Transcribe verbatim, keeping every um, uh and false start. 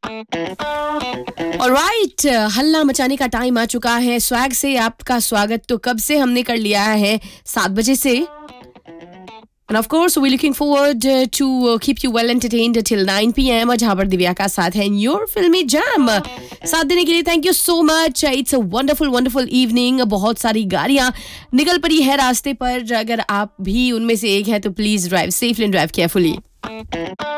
Alright, हल्ला मचाने का टाइम आ चुका है। स्वैग से आपका स्वागत तो कब से हमने कर लिया है, सात बजे से। And of course, we're looking forward uh, to uh, keep you well entertained till nine p m और जहाँ पर दिव्या का साथ है in your filmy jam। साथ देने के लिए thank you so much. It's a wonderful wonderful evening. बहुत सारी गाड़ियाँ निकल पड़ी है रास्ते पर। अगर आप भी उनमें से एक है तो please drive safely and drive carefully.